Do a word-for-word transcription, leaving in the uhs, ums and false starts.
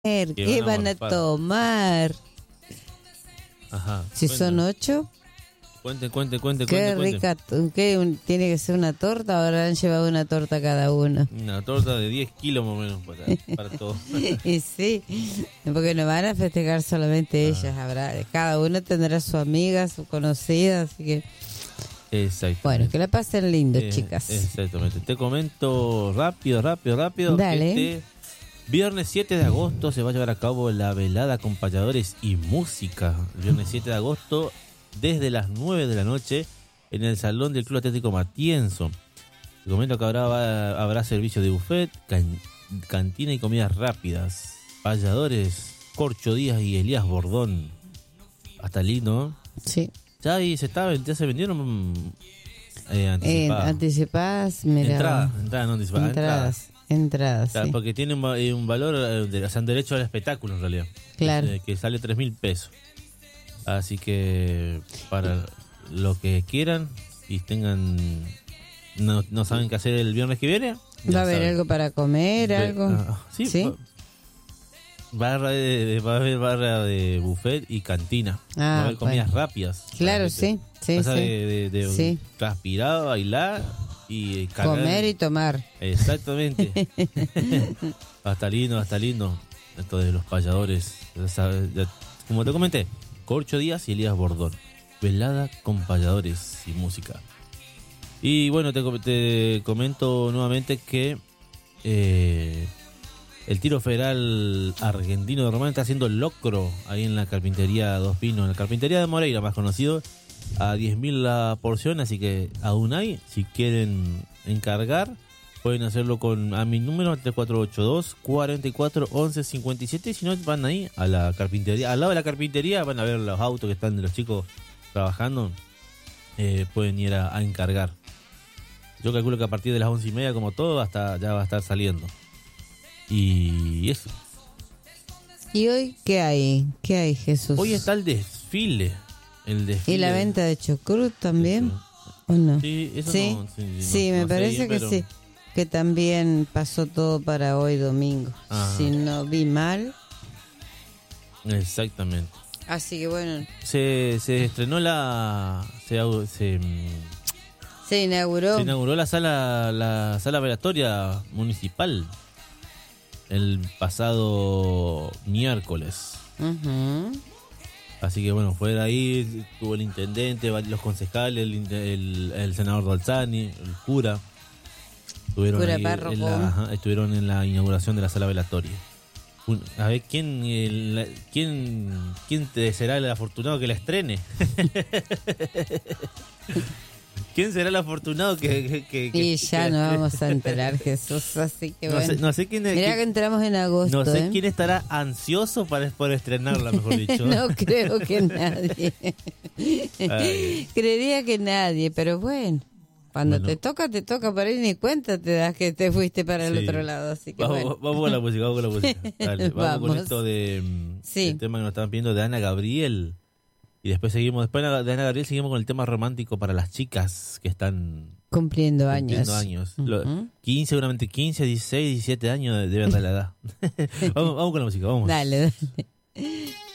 ¿Qué van a, van a tomar? Ajá. Si cuenta. Son ocho. Cuente, cuente, cuente, Qué cuente. rica. ¿Qué? Un, ¿Tiene que ser una torta? Ahora han llevado una torta cada uno. Una torta de diez kilos más o menos para, para todos. Y sí, porque no van a festejar solamente ellas. Ah. Habrá, cada uno tendrá su amiga, su conocida, así que... Exactamente. Bueno, que la pasen lindo, eh, chicas. Exactamente. Te comento rápido, rápido, rápido. Dale. Este viernes siete de agosto se va a llevar a cabo la velada con payadores y música. El viernes siete de agosto desde las nueve de la noche en el Salón del Club Atlético Matienzo. Te comento que habrá, habrá servicio de buffet, can, cantina y comidas rápidas. Payadores, Corcho Díaz y Elías Bordón. Hasta lindo. Sí. Ya, y se, está, ya se vendieron eh, anticipadas. Eh, anticipadas, mira. Entradas, entradas, no anticipadas. Entradas, entradas, claro, sí. Porque tienen un, un valor, de, o sea, un derecho al espectáculo en realidad. Claro. Que, que sale tres mil pesos. Así que para lo que quieran y tengan, no, no saben qué hacer el viernes que viene. ¿Va a haber saben. Algo para comer, Ve, algo? Uh, sí. ¿Sí? Va, barra de, de, va a haber barra de buffet y cantina. Ah, va a haber comidas bueno. rápidas. Claro, sí. Sí, sí. De, de, de sí. transpirar, bailar y cagar. Comer y tomar. Exactamente. Hasta lindo, hasta lindo. Esto de los payadores. Como te comenté, Corcho Díaz y Elías Bordón. Velada con payadores y música. Y bueno, te, te comento nuevamente que eh, el tiro federal argentino de Román está haciendo locro ahí en la carpintería Dos Pinos, en la carpintería de Moreira, más conocido, a diez mil la porción, así que aún hay, si quieren encargar, pueden hacerlo con a mi número tres cuatro ocho dos, cuatro cuatro, once cincuenta y siete, si no van ahí a la carpintería, al lado de la carpintería van a ver los autos que están de los chicos trabajando, eh, pueden ir a, a encargar. Yo calculo que a partir de las once y media, como todo, hasta ya va a estar saliendo. Y eso. ¿Y hoy qué hay? ¿Qué hay, Jesús? Hoy está el desfile. El desfile. ¿Y la venta de chucrut también? ¿O no? Sí, eso sí, no, sí, no, sí me no parece bien, que pero... sí. Que también pasó todo para hoy domingo. Ajá. Si no vi mal. Exactamente. Así que bueno. Se, se estrenó la... Se, se, se inauguró. Se inauguró la sala, la sala velatoria municipal el pasado miércoles. Uh-huh. Así que bueno, fue de ahí, estuvo el intendente, los concejales, el, el, el senador Dolzani, el cura. Estuvieron, cura ahí párroco. En la, ajá, estuvieron en la inauguración de la sala velatoria. Un, a ver, ¿quién, el, quién, quién te será el afortunado que la estrene? ¿Quién será el afortunado que... que, que y que, ya que nos vamos a enterar, Jesús, así que no bueno. Sé, no sé quién... Mirá quién, que entramos en agosto, No sé ¿eh? quién estará ansioso para, para estrenarla, mejor dicho. No creo que nadie. Creería que nadie, pero bueno. Cuando bueno. te toca, te toca, por ahí ni cuenta te das que te fuiste para el sí. otro lado, así que vamos, bueno. Vamos con la música, vamos con la música. Dale, vamos, vamos con esto de... Sí. El tema que nos estaban pidiendo de Ana Gabriel. Y después seguimos, después de Ana Gabriel seguimos con el tema romántico para las chicas que están... Cumpliendo, cumpliendo años. años. Uh-huh. quince, seguramente quince, dieciséis, diecisiete años deben de la edad. vamos, vamos con la música, vamos. Dale, dale.